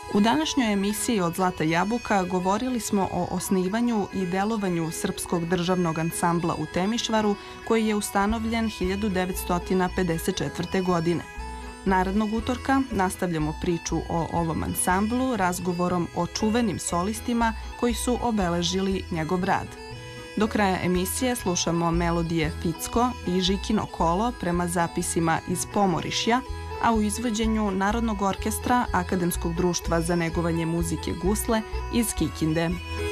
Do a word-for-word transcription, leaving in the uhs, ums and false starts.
U današnjoj emisiji Od Zlata jabuka govorili smo o osnivanju i delovanju Srpskog državnog ansambla u Temišvaru, koji je ustanovljen hiljadu devetsto pedeset četvrte. godine. Narednog utorka nastavljamo priču o ovom ansamblu razgovorom o čuvenim solistima koji su obeležili njegov rad. Do kraja emisije slušamo melodije Ficko i Žikino kolo prema zapisima iz Pomorišja, a u izvođenju Narodnog orkestra Akademskog društva za negovanje muzike Gusle iz Kikinde.